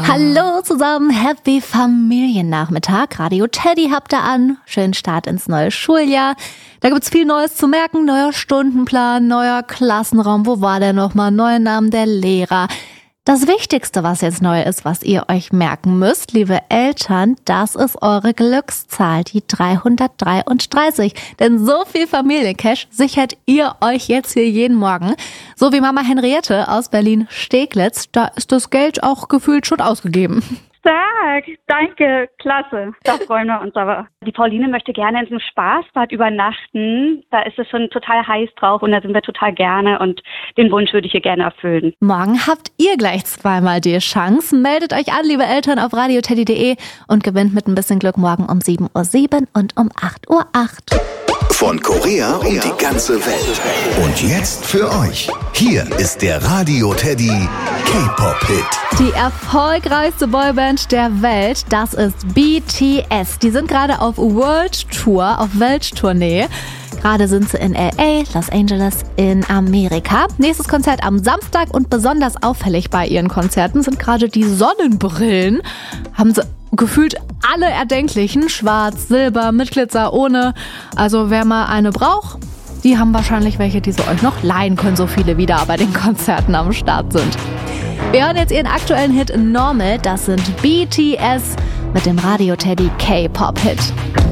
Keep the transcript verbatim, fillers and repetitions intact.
Hallo zusammen, Happy Familiennachmittag. Radio Teddy habt ihr an. Schönen Start ins neue Schuljahr. Da gibt's viel Neues zu merken. Neuer Stundenplan, neuer Klassenraum. Wo war der nochmal? Neue Namen der Lehrer. Das Wichtigste, was jetzt neu ist, was ihr euch merken müsst, liebe Eltern, das ist eure Glückszahl, die dreihundertdreiunddreißig. Denn so viel Familiencash sichert ihr euch jetzt hier jeden Morgen. So wie Mama Henriette aus Berlin-Steglitz, da ist das Geld auch gefühlt schon ausgegeben. Stark, danke, klasse. Da freuen wir uns aber. Die Pauline möchte gerne in so einem Spaßbad übernachten. Da ist es schon total heiß drauf und da sind wir total gerne und den Wunsch würde ich ihr gerne erfüllen. Morgen habt ihr gleich zweimal die Chance. Meldet euch an, liebe Eltern, auf radioteddy punkt de und gewinnt mit ein bisschen Glück morgen um sieben Uhr sieben und um acht Uhr acht. Von Korea um die ganze Welt. Und jetzt für euch. Hier ist der Radio Teddy K-Pop-Hit. Die erfolgreichste Boyband der Welt, das ist B T S. Die sind gerade auf World Tour, auf Welttournee. Gerade sind sie in L A, Los Angeles in Amerika. Nächstes Konzert am Samstag und besonders auffällig bei ihren Konzerten sind gerade die Sonnenbrillen. Haben sie gefühlt alle erdenklichen, schwarz, silber, mit Glitzer, ohne. Also wer mal eine braucht, die haben wahrscheinlich welche, die sie euch noch leihen können, so viele wieder bei den Konzerten am Start sind. Wir hören jetzt ihren aktuellen Hit Normal, das sind B T S mit dem Radio Teddy K-Pop-Hit.